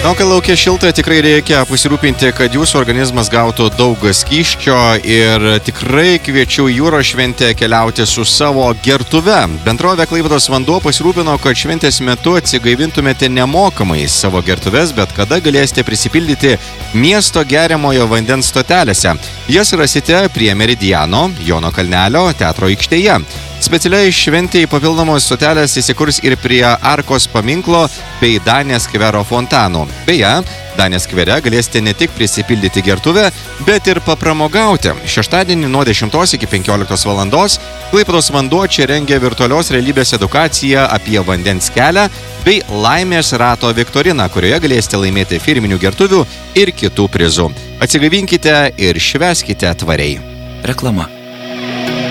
O kai laukia šilta, tikrai reikia pasirūpinti, kad jūsų organizmas gautų daug skysčio ir tikrai kviečiu jūros šventę keliauti su savo gertuve. Bendrovė Klaipėdos vanduo pasirūpino, kad šventės metu atsigaivintumėte nemokamai savo gertuves, bet kada galėsite prisipildyti miesto geriamojo vandens stotelėse. Jas rasite prie Meridiano, Jono Kalnelio, teatro aikštėje. Specialiai šventėjai papildomos stotelės įsikurs ir prie Arkos paminklo bei Danės skvero fontanų. Beje, Danės skvere galėsite ne tik prisipildyti gertuvę, bet ir papramogauti. Šeštadienį nuo 10 iki 15 valandos Klaipėdos vanduo čia rengia virtualios realybės edukaciją apie vandens kelią bei laimės rato viktoriną, kurioje galėsite laimėti firminių gertuvių ir kitų prizų. Atsigaivinkite ir švęskite tvariai. Reklama.